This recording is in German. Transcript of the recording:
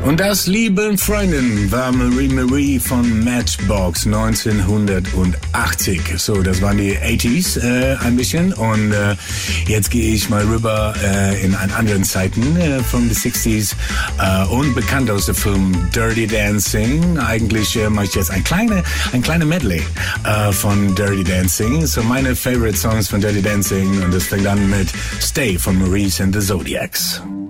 Und das, lieben Freunden, war Marie von Matchbox 1980. So, das waren die 80s ein bisschen. Und jetzt gehe ich mal rüber in einen anderen Zeiten von den 60s und bekannt aus dem Film Dirty Dancing. Eigentlich mache ich jetzt ein kleine Medley von Dirty Dancing. So meine favorite songs von Dirty Dancing, und das fängt an mit Stay von Maurice and the Zodiacs.